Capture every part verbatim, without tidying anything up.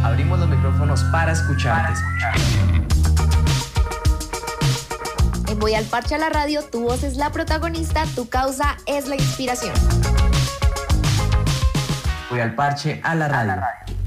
Abrimos los micrófonos para escucharte. En Voy al Parche a la Radio, tu voz es la protagonista, tu causa es la inspiración. Voy al Parche a la Radio.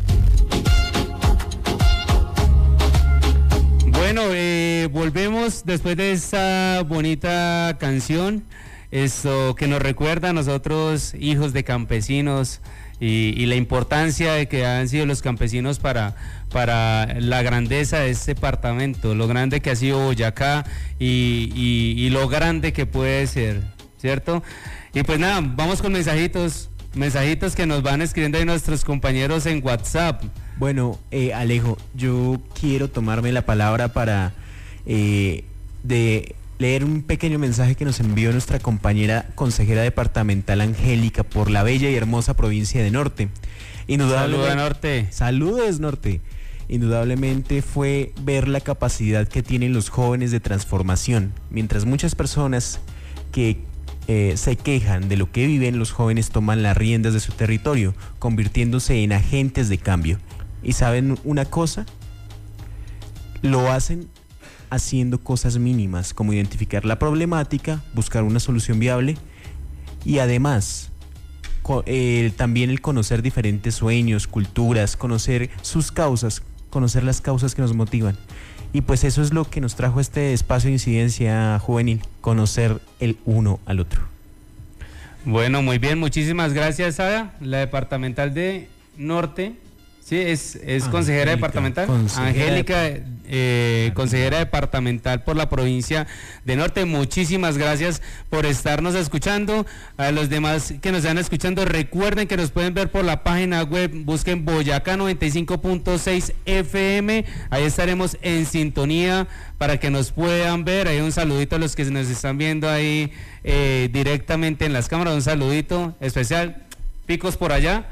Bueno, eh, volvemos después de esta bonita canción, esto que nos recuerda a nosotros, hijos de campesinos, y, y la importancia de que han sido los campesinos para, para la grandeza de este departamento, lo grande que ha sido Boyacá y, y, y lo grande que puede ser, ¿cierto? Y pues nada, vamos con mensajitos, mensajitos que nos van escribiendo ahí nuestros compañeros en WhatsApp. Bueno, eh, Alejo, yo quiero tomarme la palabra para eh, de leer un pequeño mensaje que nos envió nuestra compañera consejera departamental Angélica por la bella y hermosa provincia de Norte. Saludos, Norte. Saludos, Norte. Indudablemente fue ver la capacidad que tienen los jóvenes de transformación, mientras muchas personas que Eh, se quejan de lo que viven, los jóvenes toman las riendas de su territorio, convirtiéndose en agentes de cambio. ¿Y saben una cosa? Lo hacen haciendo cosas mínimas, como identificar la problemática, buscar una solución viable y además co- eh, también el conocer diferentes sueños, culturas, conocer sus causas, conocer las causas que nos motivan. Y pues eso es lo que nos trajo este espacio de incidencia juvenil, conocer el uno al otro. Bueno, muy bien, muchísimas gracias, Ada, la departamental de Norte. Sí, es, es consejera departamental. Consejera Angélica, eh, consejera departamental por la provincia de Norte. Muchísimas gracias por estarnos escuchando. A los demás que nos están escuchando, recuerden que nos pueden ver por la página web. Busquen Boyacá noventa y cinco punto seis F M. Ahí estaremos en sintonía para que nos puedan ver. Ahí un saludito a los que nos están viendo ahí eh, directamente en las cámaras. Un saludito especial. Picos por allá.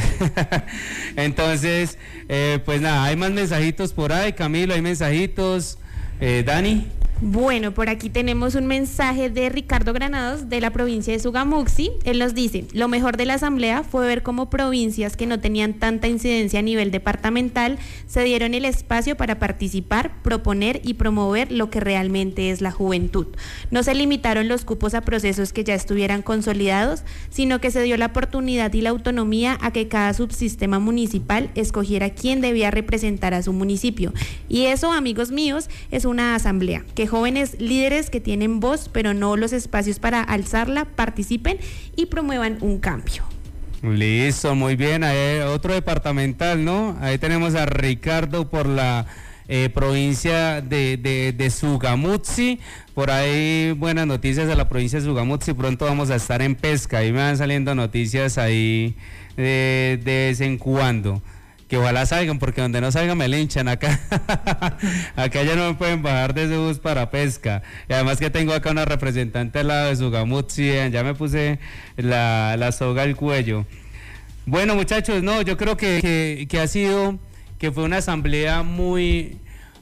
Entonces, eh, pues nada, hay más mensajitos por ahí. Camilo, hay mensajitos. eh, Dani. Bueno, por aquí tenemos un mensaje de Ricardo Granados de la provincia de Sugamuxi. Él nos dice: lo mejor de la asamblea fue ver cómo provincias que no tenían tanta incidencia a nivel departamental se dieron el espacio para participar, proponer y promover lo que realmente es la juventud. No se limitaron los cupos a procesos que ya estuvieran consolidados, sino que se dio la oportunidad y la autonomía a que cada subsistema municipal escogiera quién debía representar a su municipio. Y eso, amigos míos, es una asamblea, que jóvenes líderes que tienen voz, pero no los espacios para alzarla, participen y promuevan un cambio. Listo, muy bien. Ahí otro departamental, ¿no? Ahí tenemos a Ricardo por la eh, provincia de, de, de Sugamuxi. Por ahí buenas noticias de la provincia de Sugamuxi. Pronto vamos a estar en pesca. Ahí me van saliendo noticias ahí de, de vez en cuando. Que ojalá salgan, porque donde no salgan me linchan acá. Acá ya no me pueden bajar de ese bus para pesca. Y además que tengo acá una representante al lado de Sugamuxi, ya me puse la, la soga al cuello. Bueno, muchachos, no, yo creo que, que, que ha sido, que fue una asamblea muy,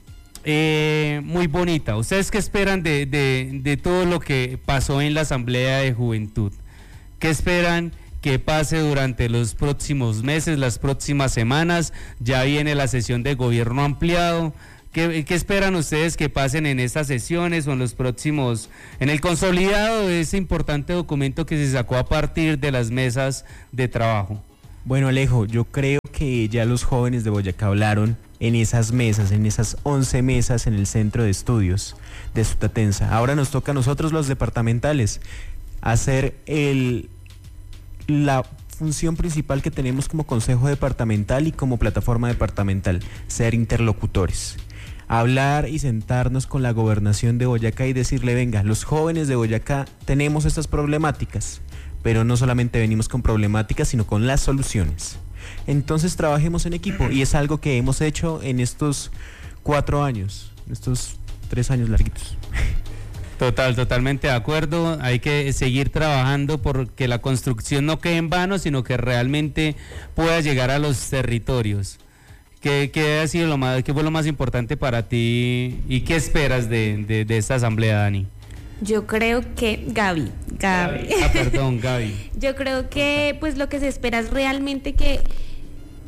eh, muy bonita. ¿Ustedes qué esperan de, de, de todo lo que pasó en la asamblea de juventud? ¿Qué esperan que pase durante los próximos meses, las próximas semanas? Ya viene la sesión de gobierno ampliado. ¿Qué, qué esperan ustedes que pasen en estas sesiones o en los próximos, en el consolidado de ese importante documento que se sacó a partir de las mesas de trabajo? Bueno, Alejo, yo creo que ya los jóvenes de Boyacá hablaron en esas mesas, en esas once mesas en el centro de estudios de Sutatensa. Ahora nos toca a nosotros los departamentales hacer el la función principal que tenemos como consejo departamental y como plataforma departamental, ser interlocutores, hablar y sentarnos con la gobernación de Boyacá y decirle: venga, los jóvenes de Boyacá tenemos estas problemáticas, pero no solamente venimos con problemáticas, sino con las soluciones. Entonces trabajemos en equipo, y es algo que hemos hecho en estos cuatro años, estos tres años larguitos. Total, totalmente de acuerdo. Hay que seguir trabajando porque la construcción no quede en vano, sino que realmente pueda llegar a los territorios. ¿Qué, qué ha sido lo más, qué fue lo más importante para ti y qué esperas de, de, de esta asamblea, Dani? Yo creo que Gaby, Gaby. Ah, perdón, Gaby. Yo creo que pues lo que se espera es realmente que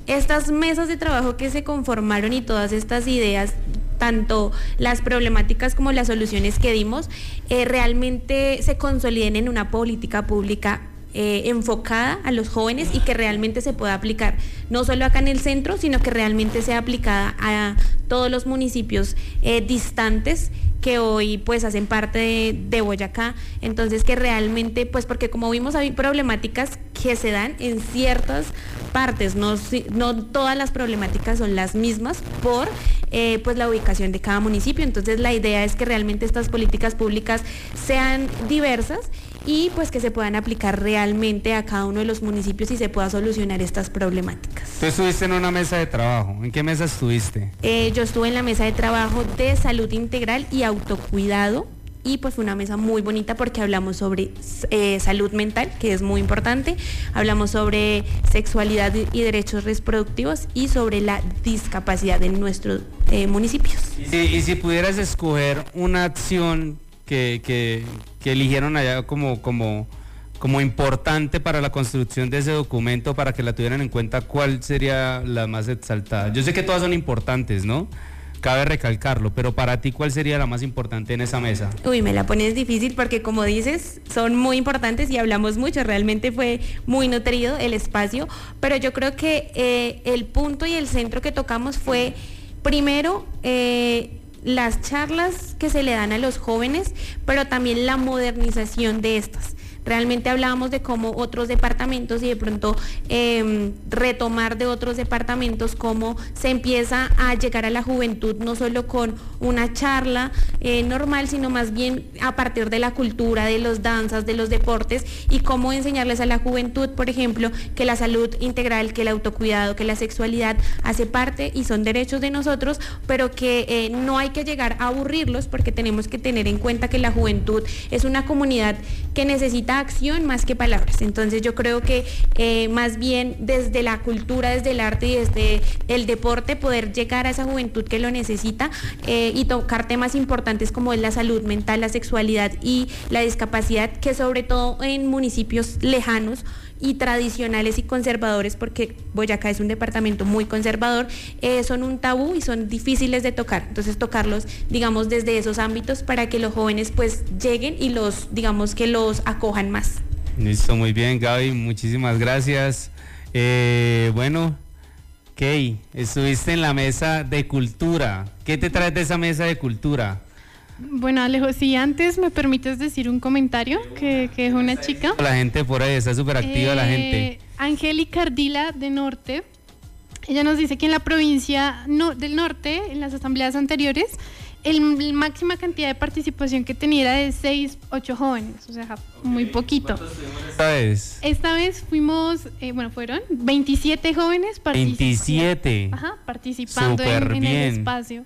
estas mesas de trabajo que se conformaron y todas estas ideas, tanto las problemáticas como las soluciones que dimos, eh, realmente se consoliden en una política pública eh, enfocada a los jóvenes y que realmente se pueda aplicar, no solo acá en el centro, sino que realmente sea aplicada a todos los municipios eh, distantes que hoy pues hacen parte de, de Boyacá. Entonces que realmente, pues porque como vimos hay problemáticas que se dan en ciertas partes, no, no todas las problemáticas son las mismas por eh, pues la ubicación de cada municipio. Entonces la idea es que realmente estas políticas públicas sean diversas y pues que se puedan aplicar realmente a cada uno de los municipios y se pueda solucionar estas problemáticas. Tú estuviste en una mesa de trabajo, ¿en qué mesa estuviste? Eh, yo estuve en la mesa de trabajo de salud integral y autocuidado y pues fue una mesa muy bonita porque hablamos sobre eh, salud mental, que es muy importante, hablamos sobre sexualidad y derechos reproductivos y sobre la discapacidad en nuestros eh, municipios. Y si, y si pudieras escoger una acción que, que, que eligieron allá como, como, como importante para la construcción de ese documento, para que la tuvieran en cuenta, ¿cuál sería la más exaltada? Yo sé que todas son importantes, ¿no? Cabe recalcarlo, pero para ti, ¿cuál sería la más importante en esa mesa? Uy, me la pones difícil porque como dices, son muy importantes y hablamos mucho, realmente fue muy nutrido el espacio, pero yo creo que eh, el punto y el centro que tocamos fue, primero, eh, las charlas que se le dan a los jóvenes, pero también la modernización de estas. Realmente hablábamos de cómo otros departamentos y de pronto eh, retomar de otros departamentos cómo se empieza a llegar a la juventud no solo con una charla eh, normal, sino más bien a partir de la cultura, de los danzas, de los deportes y cómo enseñarles a la juventud, por ejemplo, que la salud integral, que el autocuidado, que la sexualidad hace parte y son derechos de nosotros, pero que eh, no hay que llegar a aburrirlos porque tenemos que tener en cuenta que la juventud es una comunidad que necesita acción más que palabras. Entonces yo creo que eh, más bien desde la cultura, desde el arte y desde el deporte poder llegar a esa juventud que lo necesita eh, y tocar temas importantes como es la salud mental, la sexualidad y la discapacidad, que sobre todo en municipios lejanos y tradicionales y conservadores, porque Boyacá es un departamento muy conservador, eh, son un tabú y son difíciles de tocar. Entonces tocarlos, digamos, desde esos ámbitos para que los jóvenes pues lleguen y los, digamos, que los acojan más. Listo, muy bien, Gaby, muchísimas gracias. Eh, bueno, Kay, estuviste en la mesa de cultura. ¿Qué te traes de esa mesa de cultura? Bueno, Alejo, si antes me permites decir un comentario que, que es una chica. La gente por ahí está súper activa, eh, la gente. Angélica Ardila de Norte, ella nos dice que en la provincia no, del Norte, en las asambleas anteriores, el, la máxima cantidad de participación que tenía era de seis, ocho jóvenes, o sea, okay, muy poquito. ¿Esta vez? Esta vez fuimos, eh, bueno, fueron veintisiete jóvenes veintisiete. Ajá, participando en, en el espacio.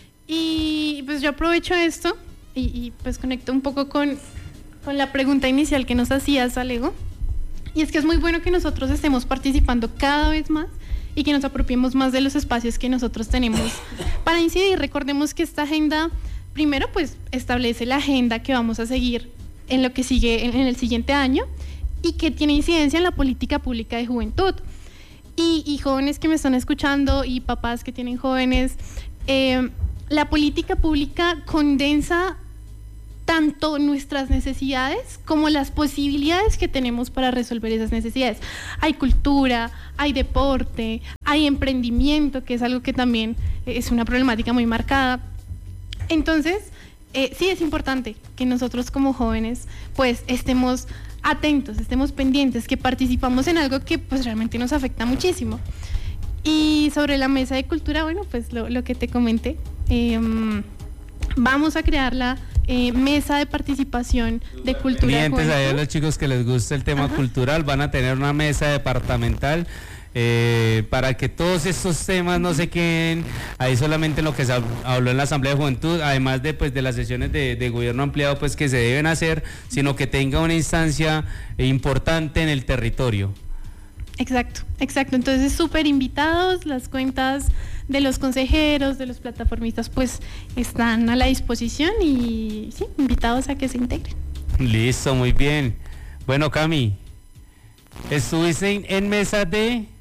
Y pues yo aprovecho esto y, y pues conecto un poco con, con la pregunta inicial que nos hacías, Alejo. Y es que es muy bueno que nosotros estemos participando cada vez más y que nos apropiemos más de los espacios que nosotros tenemos para incidir. Recordemos que esta agenda, primero pues establece la agenda que vamos a seguir en lo que sigue en, en el siguiente año y que tiene incidencia en la política pública de juventud. Y, y jóvenes que me están escuchando y papás que tienen jóvenes, eh, la política pública condensa tanto nuestras necesidades como las posibilidades que tenemos para resolver esas necesidades. Hay cultura, hay deporte, hay emprendimiento, que es algo que también es una problemática muy marcada. Entonces, eh, sí es importante que nosotros como jóvenes pues estemos atentos, estemos pendientes, que participamos en algo que pues realmente nos afecta muchísimo. Y sobre la mesa de cultura, bueno, pues lo, lo que te comenté, eh, vamos a crear la eh, mesa de participación de cultura. Clientes a los chicos que les gusta el tema Ajá. cultural van a tener una mesa departamental eh, para que todos estos temas no se queden ahí solamente en lo que se habló en la Asamblea de Juventud, además de pues de las sesiones de, de gobierno ampliado pues que se deben hacer, sino que tenga una instancia importante en el territorio. Exacto, exacto. Entonces, súper invitados, las cuentas de los consejeros, de los plataformistas, pues están a la disposición y sí, invitados a que se integren. Listo, muy bien. Bueno, Cami, estuviste en, en mesa de...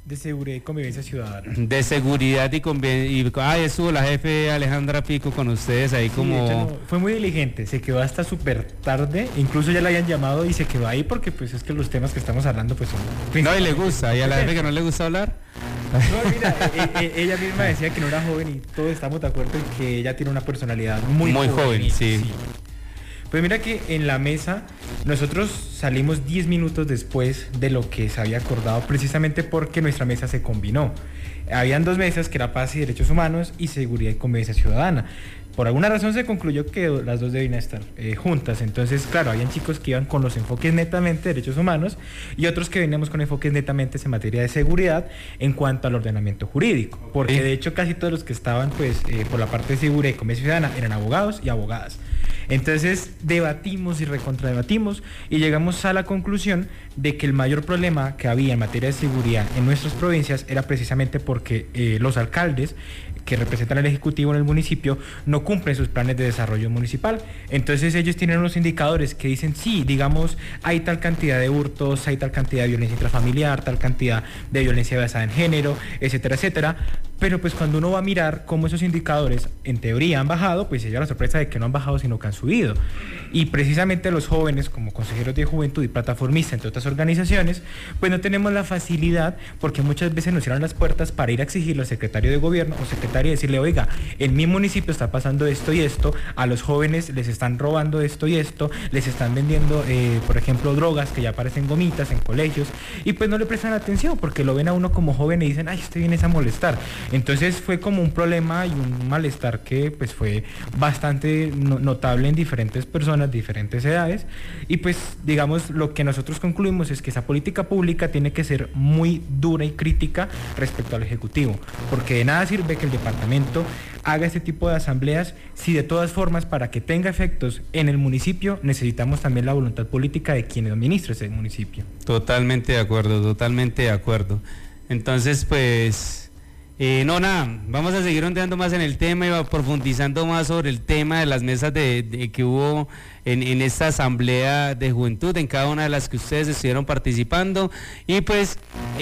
De seguridad y convivencia ciudadana. De seguridad y convivencia. Ah, estuvo la jefe Alejandra Pico con ustedes ahí como... Sí, no, fue muy diligente, se quedó hasta súper tarde, incluso ya la habían llamado y se quedó ahí porque pues es que los temas que estamos hablando pues son... No, y le gusta, y a la jefe que no le gusta hablar. No, mira, e, e, ella misma decía que no era joven y todos estamos de acuerdo en que ella tiene una personalidad muy, muy joven. joven sí. sí. Pues mira que en la mesa nosotros salimos diez minutos después de lo que se había acordado, precisamente porque nuestra mesa se combinó. Habían dos mesas, que era Paz y Derechos Humanos y Seguridad y Convivencia Ciudadana. Por alguna razón se concluyó que las dos debían estar eh, juntas. Entonces, claro, habían chicos que iban con los enfoques netamente de derechos humanos y otros que veníamos con enfoques netamente en materia de seguridad en cuanto al ordenamiento jurídico. Porque ¿Sí? de hecho casi todos los que estaban pues eh, por la parte de seguridad y convivencia ciudadana eran abogados y abogadas. Entonces debatimos y recontradebatimos y llegamos a la conclusión de que el mayor problema que había en materia de seguridad en nuestras provincias era precisamente porque eh, los alcaldes que representan al Ejecutivo en el municipio no cumplen sus planes de desarrollo municipal. Entonces ellos tienen unos indicadores que dicen, sí, digamos, hay tal cantidad de hurtos, hay tal cantidad de violencia intrafamiliar, tal cantidad de violencia basada en género, etcétera, etcétera. Pero pues cuando uno va a mirar cómo esos indicadores en teoría han bajado, pues se lleva la sorpresa de que no han bajado sino que han subido. Y precisamente los jóvenes como consejeros de juventud y plataformistas entre otras organizaciones, pues no tenemos la facilidad porque muchas veces nos cierran las puertas para ir a exigirle al secretario de gobierno o secretaria y decirle, oiga, en mi municipio está pasando esto y esto, a los jóvenes les están robando esto y esto, les están vendiendo, eh, por ejemplo, drogas que ya parecen gomitas en colegios y pues no le prestan atención porque lo ven a uno como joven y dicen, ay, usted viene a molestar. Entonces fue como un problema y un malestar que pues fue bastante no- notable en diferentes personas, diferentes edades y pues digamos lo que nosotros concluimos es que esa política pública tiene que ser muy dura y crítica respecto al Ejecutivo, porque de nada sirve que el departamento haga este tipo de asambleas si de todas formas para que tenga efectos en el municipio necesitamos también la voluntad política de quienes administran ese municipio. Totalmente de acuerdo, totalmente de acuerdo. Entonces pues... Eh, no, nada, vamos a seguir ondeando más en el tema y profundizando más sobre el tema de las mesas de, de que hubo en, en esta asamblea de juventud, en cada una de las que ustedes estuvieron participando. Y pues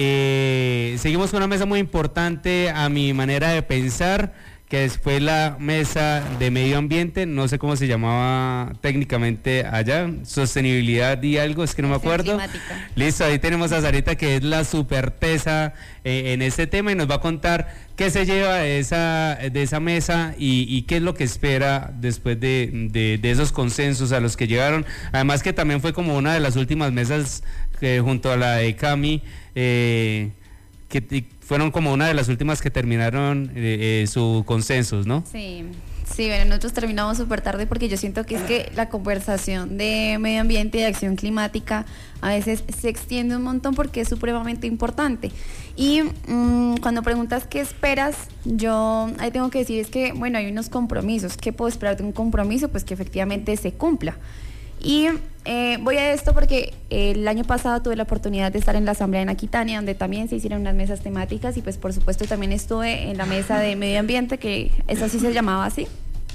eh, seguimos con una mesa muy importante a mi manera de pensar, que fue la mesa de medio ambiente, no sé cómo se llamaba técnicamente allá, sostenibilidad y algo, es que no me acuerdo. Climática. Listo, ahí tenemos a Sarita que es la supertesa eh, en este tema y nos va a contar qué se lleva de esa, de esa mesa y, y qué es lo que espera después de, de, de esos consensos a los que llegaron. Además que también fue como una de las últimas mesas eh, junto a la de Cami, eh, que fueron como una de las últimas que terminaron eh, eh, su consensos, ¿no? Sí, sí, bueno, nosotros terminamos súper tarde porque yo siento que es que la conversación de medio ambiente y de acción climática a veces se extiende un montón porque es supremamente importante. Y mmm, cuando preguntas qué esperas, yo ahí tengo que decir es que, bueno, hay unos compromisos. ¿Qué puedo esperar de un compromiso? Pues que efectivamente se cumpla. Y eh, voy a esto porque el año pasado tuve la oportunidad de estar en la asamblea en Aquitania, donde también se hicieron unas mesas temáticas y pues por supuesto también estuve en la mesa de medio ambiente, que esa sí se llamaba así,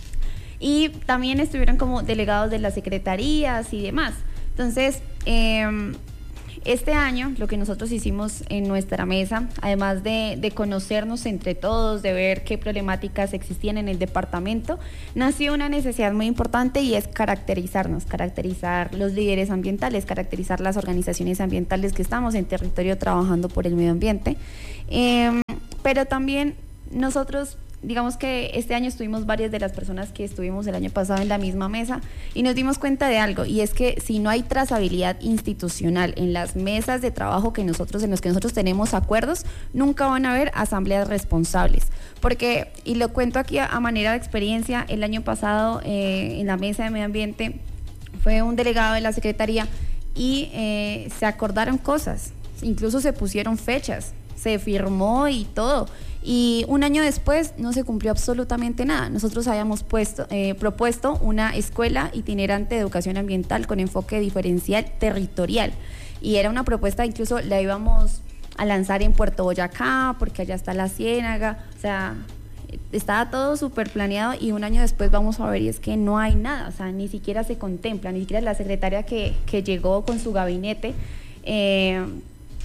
y también estuvieron como delegados de las secretarías y demás. Entonces, eh, este año lo que nosotros hicimos en nuestra mesa, además de, de conocernos entre todos, de ver qué problemáticas existían en el departamento, nació una necesidad muy importante y es caracterizarnos, caracterizar los líderes ambientales, caracterizar las organizaciones ambientales que estamos en territorio trabajando por el medio ambiente. Eh, pero también nosotros... Digamos que este año estuvimos varias de las personas que estuvimos el año pasado en la misma mesa y nos dimos cuenta de algo, y es que si no hay trazabilidad institucional en las mesas de trabajo que nosotros, en los que nosotros tenemos acuerdos, nunca van a haber asambleas responsables. Porque, y lo cuento aquí a, a manera de experiencia, el año pasado eh, en la mesa de medio ambiente fue un delegado de la Secretaría y eh, se acordaron cosas, incluso se pusieron fechas, se firmó y todo. Y un año después no se cumplió absolutamente nada. Nosotros habíamos puesto, eh, propuesto una escuela itinerante de educación ambiental con enfoque diferencial territorial. Y era una propuesta, incluso la íbamos a lanzar en Puerto Boyacá, porque allá está la Ciénaga. O sea, estaba todo súper planeado y un año después vamos a ver y es que no hay nada. O sea, ni siquiera se contempla, ni siquiera la secretaria que, que llegó con su gabinete... Eh,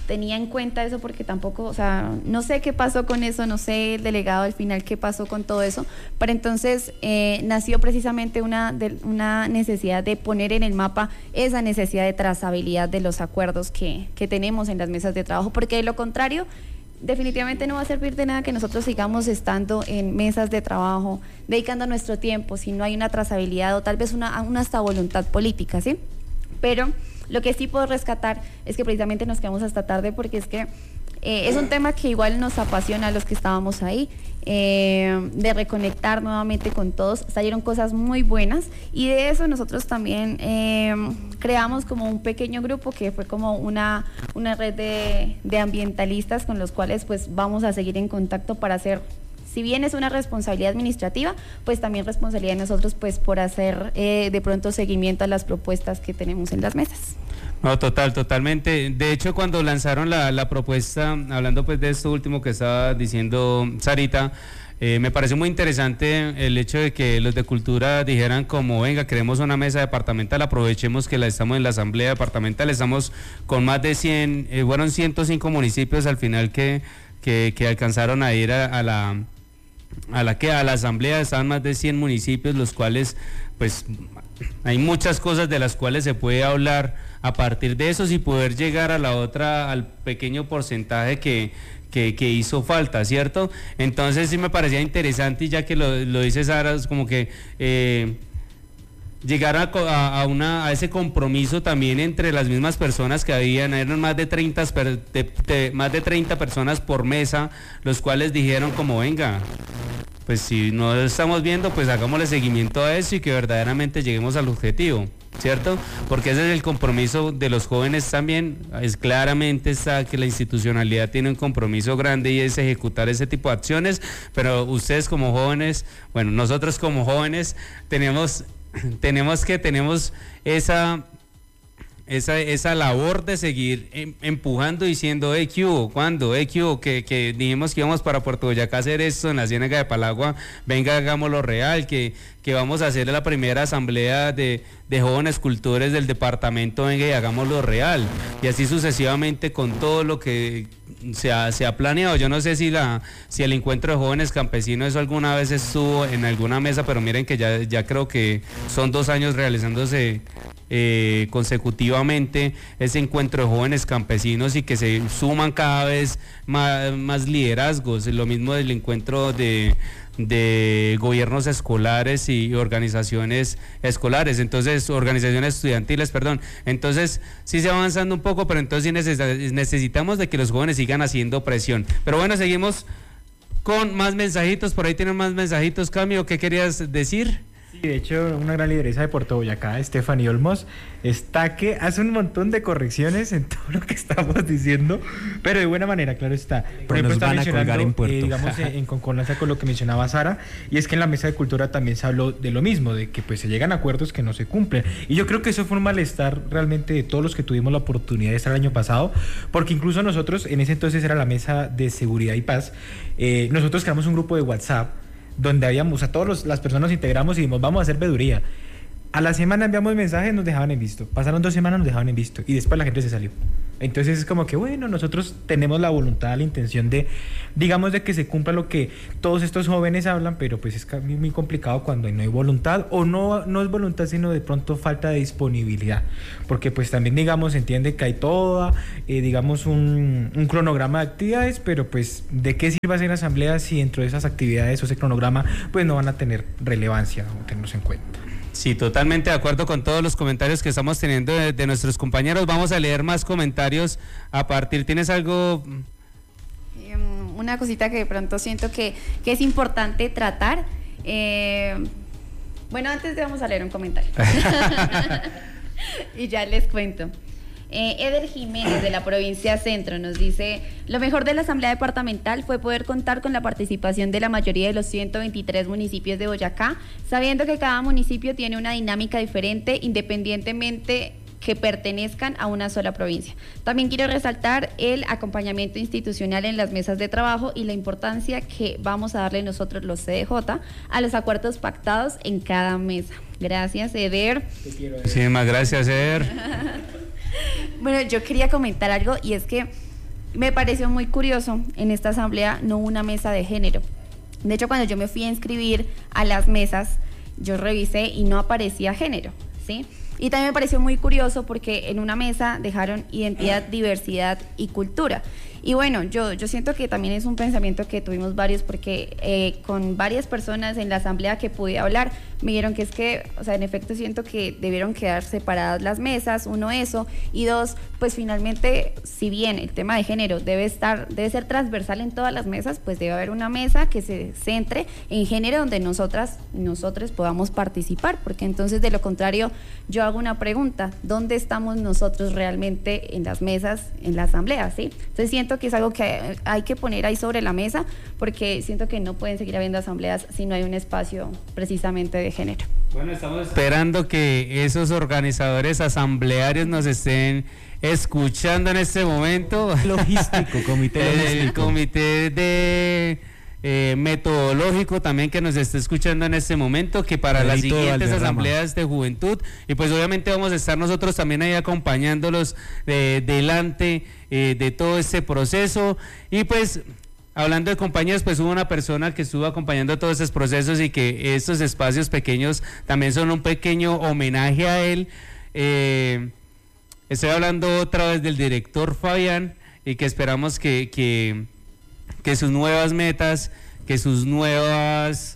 tenía en cuenta eso porque tampoco, o sea, no sé qué pasó con eso, no sé el delegado al final qué pasó con todo eso, pero entonces eh, nació precisamente una, de, una necesidad de poner en el mapa esa necesidad de trazabilidad de los acuerdos que, que tenemos en las mesas de trabajo, porque de lo contrario, definitivamente no va a servir de nada que nosotros sigamos estando en mesas de trabajo, dedicando nuestro tiempo, si no hay una trazabilidad o tal vez una, una hasta voluntad política, ¿sí? Pero lo que sí puedo rescatar es que precisamente nos quedamos hasta tarde porque es que eh, es un tema que igual nos apasiona a los que estábamos ahí, eh, de reconectar nuevamente con todos. Salieron cosas muy buenas y de eso nosotros también eh, creamos como un pequeño grupo que fue como una, una red de, de ambientalistas con los cuales pues vamos a seguir en contacto para hacer, si bien es una responsabilidad administrativa, pues también responsabilidad de nosotros pues por hacer eh, de pronto seguimiento a las propuestas que tenemos en las mesas. No, total, totalmente. De hecho, cuando lanzaron la, la propuesta, hablando pues de esto último que estaba diciendo Sarita, eh, me pareció muy interesante el hecho de que los de cultura dijeran como, venga, queremos una mesa departamental, aprovechemos que la estamos en la asamblea departamental, estamos con más de cien, eh, fueron ciento cinco municipios al final que, que, que alcanzaron a ir a, a la... a la que a la asamblea estaban más de cien municipios, los cuales pues hay muchas cosas de las cuales se puede hablar a partir de eso y poder llegar a la otra, al pequeño porcentaje que, que, que hizo falta, ¿cierto? Entonces sí me parecía interesante, y ya que lo, lo dice Sara, es como que eh, llegar a, a, una, a ese compromiso también entre las mismas personas que habían, eran más de treinta, de, de, más de treinta personas por mesa, los cuales dijeron como, venga, pues si no lo estamos viendo, pues hagámosle seguimiento a eso y que verdaderamente lleguemos al objetivo, ¿cierto? Porque ese es el compromiso de los jóvenes también, es claramente está que la institucionalidad tiene un compromiso grande y es ejecutar ese tipo de acciones, pero ustedes como jóvenes, bueno, nosotros como jóvenes tenemos... tenemos que tenemos esa esa esa labor de seguir em, empujando diciendo, hey, ¿qué hubo? ¿Cuándo? Hey, ¿qué hubo? Que, que dijimos que íbamos para Puerto Boyacá a hacer esto en la Ciénaga de Palagua, venga, hagámoslo real, que, que vamos a hacer la primera asamblea de, de jóvenes cultores del departamento, venga y hagámoslo real, y así sucesivamente con todo lo que se ha, se ha planeado. Yo no sé si la si el encuentro de jóvenes campesinos eso alguna vez estuvo en alguna mesa, pero miren que ya, ya creo que son dos años realizándose eh, consecutivamente ese encuentro de jóvenes campesinos y que se suman cada vez más, más liderazgos, lo mismo del encuentro de de gobiernos escolares y organizaciones escolares, entonces organizaciones estudiantiles, perdón, entonces sí se va avanzando un poco, pero entonces sí necesitamos de que los jóvenes sigan haciendo presión. Pero bueno, seguimos con más mensajitos, por ahí tienen más mensajitos. Camilo, ¿qué querías decir? Sí, de hecho, una gran lideresa de Puerto Boyacá, Stephanie Olmos, está que hace un montón de correcciones en todo lo que estamos diciendo, pero de buena manera, claro está. Por ejemplo, está mencionando, eh, digamos, en concordancia con lo que mencionaba Sara, y es que en la mesa de cultura también se habló de lo mismo, de que pues se llegan a acuerdos que no se cumplen. Y yo creo que eso fue un malestar realmente de todos los que tuvimos la oportunidad de estar el año pasado, porque incluso nosotros, en ese entonces era la mesa de seguridad y paz, eh, nosotros creamos un grupo de WhatsApp donde habíamos, a todas las personas nos integramos y dijimos, vamos a hacer veeduría. A la semana enviamos mensajes, nos dejaban en visto. Pasaron dos semanas, nos dejaban en visto. Y después la gente se salió. Entonces es como que, bueno, nosotros tenemos la voluntad, la intención de, digamos, de que se cumpla lo que todos estos jóvenes hablan, pero pues es muy complicado cuando no hay voluntad, o no, no es voluntad, sino de pronto falta de disponibilidad. Porque pues también, digamos, se entiende que hay toda, eh, digamos, un, un cronograma de actividades, pero pues, ¿de qué sirve hacer asambleas si dentro de esas actividades o ese cronograma, pues no van a tener relevancia o tenernos en cuenta? Sí, totalmente de acuerdo con todos los comentarios que estamos teniendo de, de nuestros compañeros. Vamos a leer más comentarios a partir. ¿Tienes algo? Um, una cosita que de pronto siento que, que es importante tratar. Eh, bueno, antes de vamos a leer un comentario. Y ya les cuento. Eh, Eder Jiménez de la provincia Centro nos dice: lo mejor de la asamblea departamental fue poder contar con la participación de la mayoría de los ciento veintitrés municipios de Boyacá, sabiendo que cada municipio tiene una dinámica diferente independientemente que pertenezcan a una sola provincia. También quiero resaltar el acompañamiento institucional en las mesas de trabajo y la importancia que vamos a darle nosotros los C D J a los acuerdos pactados en cada mesa. Gracias, Eder. Muchísimas gracias, Eder. Bueno, yo quería comentar algo, y es que Me pareció muy curioso, en esta asamblea no hubo una mesa de género. De hecho, cuando yo me fui a inscribir a las mesas, yo revisé y no aparecía género, ¿sí? Y también me pareció muy curioso porque en una mesa dejaron identidad, diversidad y cultura. Y bueno, yo, yo siento que también es un pensamiento que tuvimos varios porque eh, con varias personas en la asamblea que pude hablar, me dijeron que es que, o sea, en efecto siento que debieron quedar separadas las mesas, uno eso, y dos, pues finalmente, si bien el tema de género debe estar, debe ser transversal en todas las mesas, pues debe haber una mesa que se centre en género donde nosotras y nosotros podamos participar, porque entonces de lo contrario, yo hago una pregunta, ¿dónde estamos nosotros realmente en las mesas, en la asamblea, sí? Entonces siento que es algo que hay que poner ahí sobre la mesa, porque siento que no pueden seguir habiendo asambleas si no hay un espacio precisamente de género. Bueno, estamos esperando que esos organizadores asamblearios nos estén escuchando en este momento. Logístico, comité logístico. El comité de eh, metodológico también que nos esté escuchando en este momento, que para las siguientes asambleas de juventud, y pues obviamente vamos a estar nosotros también ahí acompañándolos eh, delante eh, de todo este proceso. Y pues hablando de compañías, pues hubo una persona que estuvo acompañando todos estos procesos y que estos espacios pequeños también son un pequeño homenaje a él. Eh, estoy hablando otra vez del director Fabián, y que esperamos que, que, que sus nuevas metas, que sus nuevas,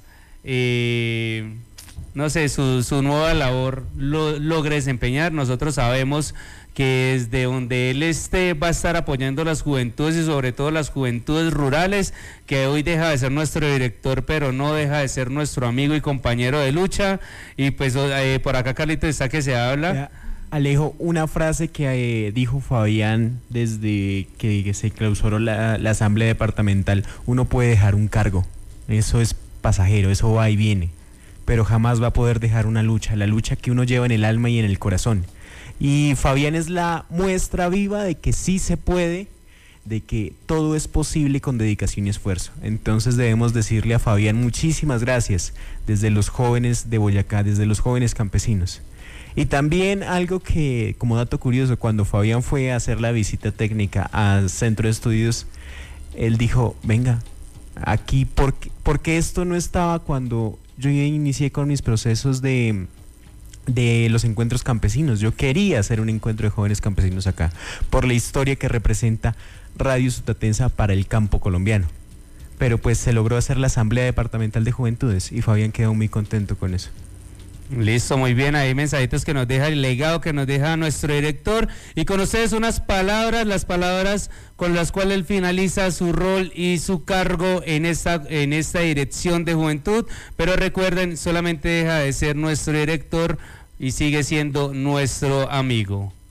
eh, no sé, su, su nueva labor lo, logre desempeñar. Nosotros sabemos que desde donde él esté va a estar apoyando las juventudes y sobre todo las juventudes rurales, que hoy deja de ser nuestro director, pero no deja de ser nuestro amigo y compañero de lucha. Y pues eh, por acá Carlito está que se habla. Ya, Alejo, una frase que eh, dijo Fabián desde que, que se clausuró la, la asamblea departamental: uno puede dejar un cargo, eso es pasajero, eso va y viene, pero jamás va a poder dejar una lucha, la lucha que uno lleva en el alma y en el corazón. Y Fabián es la muestra viva de que sí se puede, de que todo es posible con dedicación y esfuerzo. Entonces debemos decirle a Fabián muchísimas gracias desde los jóvenes de Boyacá, desde los jóvenes campesinos. Y también algo que, como dato curioso, cuando Fabián fue a hacer la visita técnica al Centro de Estudios, él dijo: venga, aquí, ¿por qué, porque esto no estaba cuando yo inicié con mis procesos de... de los encuentros campesinos? Yo quería hacer un encuentro de jóvenes campesinos acá, por la historia que representa Radio Sutatensa para el campo colombiano, pero pues se logró hacer la Asamblea Departamental de Juventudes y Fabián quedó muy contento con eso. Listo, muy bien, hay mensajitos que nos deja el legado que nos deja nuestro director, y con ustedes unas palabras, las palabras con las cuales él finaliza su rol y su cargo en esta, en esta dirección de juventud. Pero recuerden, solamente deja de ser nuestro director y sigue siendo nuestro amigo.